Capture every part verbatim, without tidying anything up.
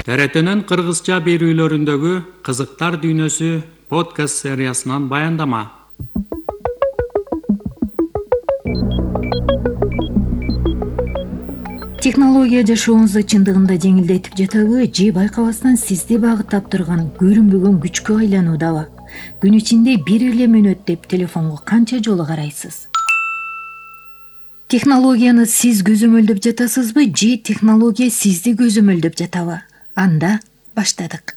Т Р Т'нин кыргызча берүүлөрүндөгү кызыктар дүйнөсү подкаст сериясынан баяндама. Технология жашооңузду чындыгында жеңилдетип жатабы же байкабастан сизди багыттап турган көрүнбөгөн күчкө айлануудабы? Күн ичинде бир эле мүнөт деп телефонго канча жолу карайсыз? Технологияны сиз көзөмөлдөп жатасызбы же технология сизди көзөмөлдөп жатабы? Анда баштадык.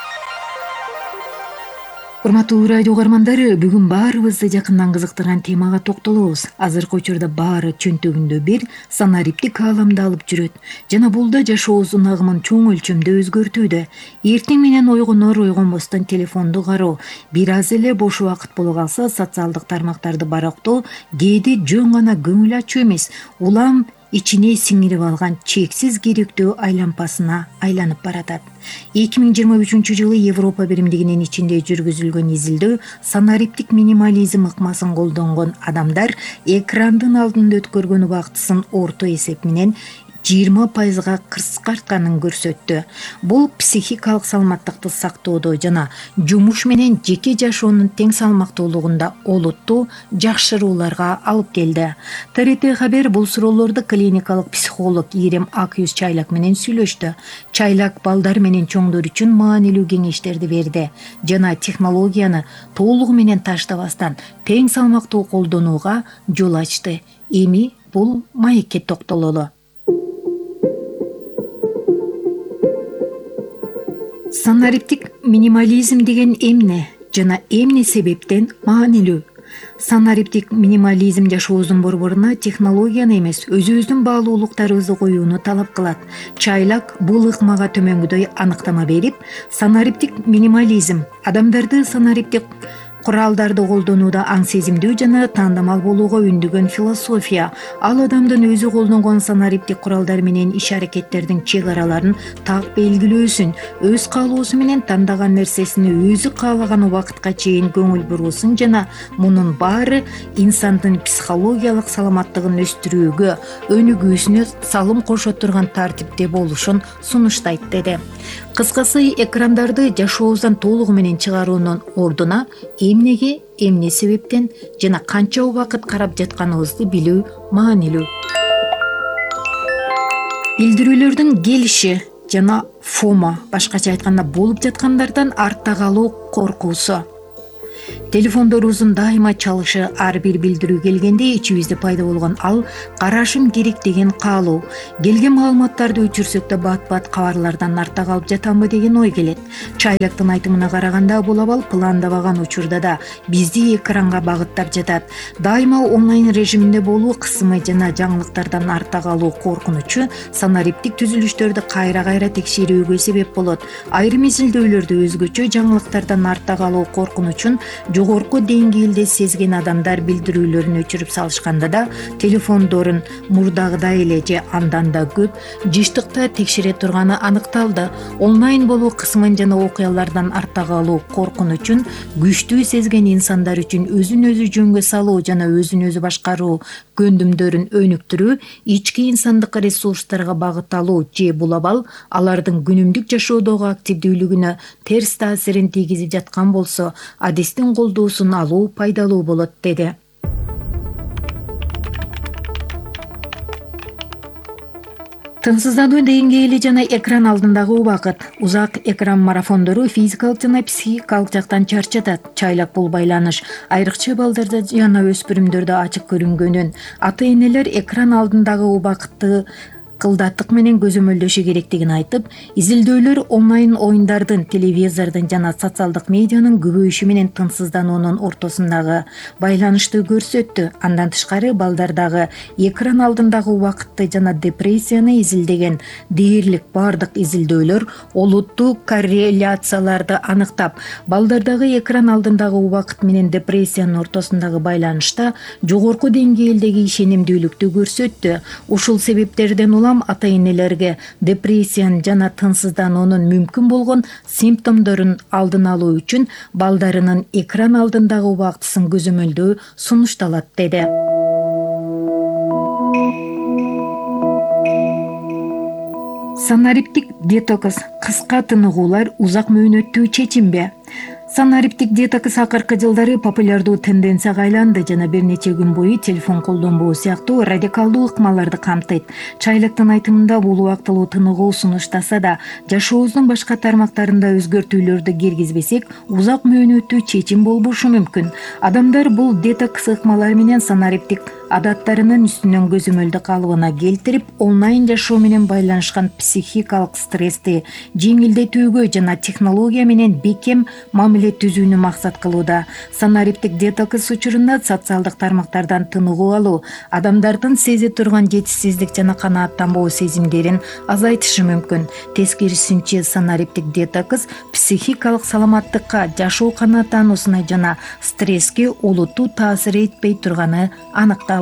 Урматтуу радио угармандары, бүгүн баарыбызды жакындан кызыктырган темага токтолобуз. Азыркы учурда баары чөнтөгүндө бир санариптик ааламды алып жүрөт жана бул да жашообуздун агымын чоң өлчөмдө өзгөртүүдө. Эртең менен ойгонор ойгонбостон телефонду кароо, бир аз эле бош убакыт боло калса социалдык тармактарды барактоо кээде жөн гана көңүл ачуу эмес, улам ичине сиңирип алган чексиз керектөө айланпасына айланып баратат. эки миң жыйырма үчүнчү жылы Европа биримдигинин ичинде жүргүзүлгөн изилдөө санариптик минимализм ыкмасын колдонгон адамдар экрандын алдында өткөргөн убактысын орто эсеп менен жыйырма пайызга кыскартканын көрсөттү. Бул психикалык саламаттыкты сактоодо жана жумуш менен жеке жашоонун тең салмактуулугунда олуттуу жакшырууларга алып келди. Т Р Т Хабер бул суроолорду клиникалык психолог Ирем Акюз Чайлак менен сүйлөштү. Чайлак балдар менен чоңдор үчүн маанилүү кеңештерди берди жана технологияны толугу менен таштабастан тең салмактуу колдонууга жол ачты. Эми бул маекке токтололу. Санариптик минимализм деген эмне жана эмне себептен маанилүү? Санариптик минимализм жашообуздун борборуна технологияны эмес, өзүбүздүн баалуулуктарыбызды коюуну талап кылат. Чайлак бул ыкмага төмөнгүдөй аныктама берип, санариптик минимализм адамдарды санариптик куралдарды колдонууда аң сезимдүү жана тандамал болууга үндөгөн философия. Ал адамдын өзү колдонгон санариптик куралдар менен иш-аракеттердин чек араларын так белгилөөсүн, өз каалоосу менен тандаган нерсесине өзү каалаган убакытка чейин көңүл буруусун жана мунун баары инсандын психологиялык саламаттыгын өстүрүүгө, өнүгүүсүнө салым кошо турган тартипте болушун сунуштайт деди. Кыскасы, экрандарды жашообуздан толугу менен чыгаруунун ордуна эмнеге, эмне себептен жана канча убакыт карап жатканыбызды билүү маанилүү. Билдирүүлөрдүн келиши жана фомо, башкача айтканда болуп жаткандардан артта калуу коркуусу. Телефондорубуздун дайыма чалышы, ар бир билдирүү келгенде ичибизде пайда болгон ал карашым керек деген каалоо. Келген маалыматтарды өчүрсөк да бат-бат кабарлардан артта калып жатамбы деген ой келет. Чайлактын айтымына караганда, бул абал пландабаган учурда да бизди экранга багыттап жатат. Дайыма онлайн режиминде болуу кысымы жана жаңылыктардан артта калуу коркунучу санариптик түзүлүштөрдү кайра-кайра текшерүүгө себеп болот. Айрым изилдөөлөрдө өзгөчө жаңылыктардан артта калуу коркунучун жогорку деңгээлде сезген адамдар билдирүүлөрүн өчүрүп салышканда да телефондорун мурдагыдай эле же андан да көп жыштыкта текшере турганы аныкталды. Онлайн болуу кысымын жана окуялардан артта калуу коркунучун күчтүү сезген инсандар үчүн өзүн өзү жөнгө салуу жана өзүн өзү башкаруу көндүмдөрүн өнүктүрүү, ички инсандык ресурстарга багытталуу же бул абал алардын күнүмдүк жашоодогу активдүүлүгүнө терс таасирин тийгизип жаткан болсо, адистин колдоосун алуу пайдалуу болот деди. Тынчсыздануу деңгээли жана экран алдындагы убакыт. Узак экран марафондору физикалык жана психикалык жактан чарчатат. Чайлак бул байланыш айрыкча балдарда жана өспүрүмдөрдө ачык көрүнгөнүн, ата-энелер экран алдындагы убакытты кылдаттык менен көзөмөлдөшү керектигин айтып, изилдөөлөр онлайн оюндардын, телевизордун жана социалдык медианын көбөйүшү менен тынчсыздануунун ортосундагы байланышты көрсөттү. Андан тышкары, балдардагы экран алдындагы убакытты жана депрессияны изилдеген дээрлик бардык изилдөөлөр олуттуу корреляцияларды аныктап, балдардагы экран алдындагы убакыт менен депрессиянын ортосундагы байланышта жогорку деңгээлдеги ишенимдүүлүктү көрсөттү. Ушул себептерден улам ата-энелерге депрессиянын жана тынчсыздануунун мүмкүн болгон симптомдорун алдын алуу үчүн балдарынын экран алдындагы убактысын көзөмөлдөө сунушталат деди. Санариптик детокс кыска тыныгуулар узак мөөнөттүү чечимби? Санариптик детокс акыркы жылдары популярдуу тенденцияга айланды жана бир нече күн бою телефон колдонбоо сыяктуу радикалдуу ыкмаларды камтыйт. Чайлыктын айтымында бул убактылуу тыныгуу сунуштаса да, жашообуздун башка тармактарында өзгөртүүлөрдү киргизбесек, узак мөөнөттүү чечим болбошу мүмкүн. Адамдар бул детокс ыкмалар менен санариптик адаттарынын үстүнөн көзөмөлдү калыбына келтирип, онлайн жашоо менен байланышкан психикалык стрессти жеңилдетүүгө жана технология менен бекем мамиле түзүүнү максат кылууда. Санариптик детокс учурунда социалдык тармактардан тыныгуу алуу адамдардын сезе турган жетишсиздик жана канааттанбоо сезимдерин азайтышы мүмкүн. Тескерисинче, санариптик детокс психикалык саламаттыкка, жашоо канааттануусуна жана стресске олуттуу таасир этпей турганы аныкталды.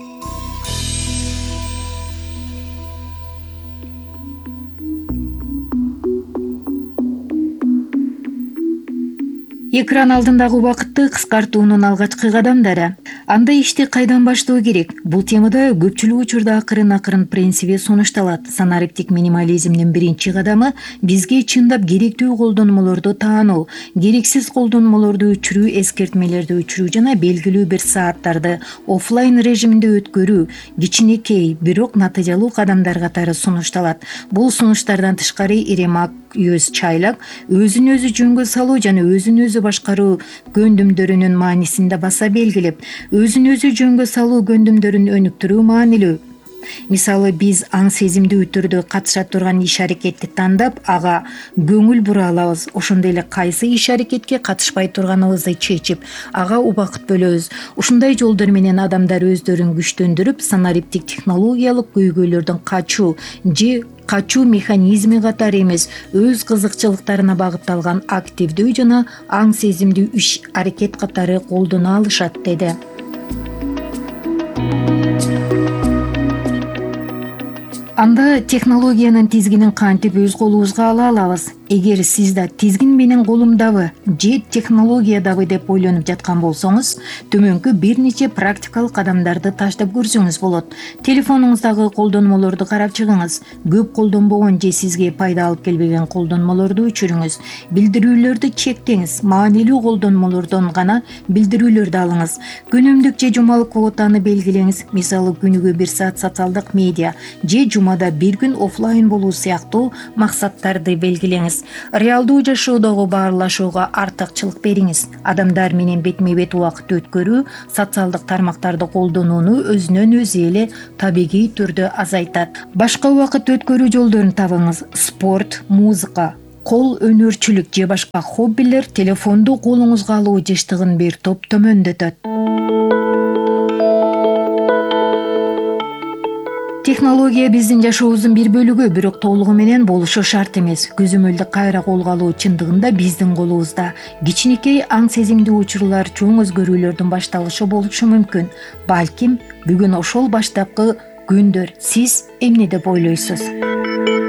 Экран алдындагы убакытты кыскартуунун алгачкы кадамдары. Андай ишти кайдан баштоо керек? Бул темада көпчүлүк учурда акырын-акырын принциби сунушталат. Санариптик минимализмдин биринчи кадамы бизге чындап керектүү колдонмолорду таануу, керексиз колдонмолорду өчүрүү, эскертмелерди өчүрүү жана белгилүү бир сааттарды оффлайн режимде өткөрүү кичинекей, бирок натыйжалуу кадамдар катары сунушталат. Бул сунуштардан тышкары иремак өз чайлак, өзүн өзү жөнгө салуу жана өзүн өзү башкаруу көндүмдөрүнүн маанисин да баса белгилеп, өзүн өзү жөнгө салуу көндүмдөрүн өнүктүрүү маанилүү. Мисалы, биз аң сезимдүү түрдө катыша турган иш-аракетти тандап, ага көңүл бура алабыз. Ошондой эле кайсы иш-аракетке катышпай турганыбызды чечип, ага убакыт бөлөбүз. Ушундай жолдор менен адамдар өздөрүн күчтөндүрүп, санариптик технологиялык көйгөйлөрдөн качуу же качуу механизми катары эмес, өз кызыкчылыктарына багытталган активдүү жана аң сезимдүү иш-аракет катары колдоно алышат, деди. Анда технологиянын тизгинин кантип өз колубузга ала алабыз? Эгер сиз да тизгин менин колумдабы же технологиядабы деп ойлонуп жаткан болсоңуз, төмөнкү бир нече практикалык кадамдарды таштап көрсөңүз болот. Телефонуңуздагы колдонмолорду карап чыгыңыз. Көп колдонбогон же сизге пайда алып келбеген колдонмолорду өчүрүңүз. Билдирүүлөрдү чектеңиз. Маанилүү колдонмолордон гана билдирүүлөрдү алыңыз. Күнүмдүк же жумалык квотаны белгилеңиз. Мисалы, күнүгө бир саат социалдык медиа же жумада бир күн оффлайн болуу сыяктуу максаттарды белгилеңиз. Реалдуу жашоодогу баарлашууга артыкчылык бериңиз. Адамдар менен бетме-бет убакыт өткөрүү социалдык тармактарды колдонууну өзүнөн өзү эле табигый түрдө азайтат. Башка убакыт өткөрүү жолдорун табыңыз. Спорт, музыка, кол өнөрчүлүк же башка хоббилер телефонду колуңузга алуу жыштыгын бир топ төмөндөтөт. Технология биздин жашообуздун бир бөлүгү, бирок толугу менен болушу шарт эмес. Көзөмөлдү кайра колго алуу чындыгында биздин колубузда. Кичинекей аң сезимдүү учурлар чоң өзгөрүүлөрдүн башталышы болушу мүмкүн. Балким бүгүн ошол баштапкы күндөр. Сиз эмне деп ойлойсуз?